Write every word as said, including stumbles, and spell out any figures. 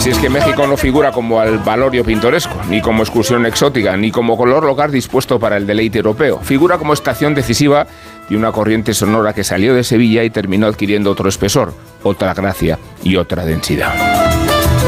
Si es que México no figura como al valorio pintoresco, ni como excursión exótica, ni como color local dispuesto para el deleite europeo. Figura como estación decisiva de una corriente sonora que salió de Sevilla y terminó adquiriendo otro espesor, otra gracia y otra densidad.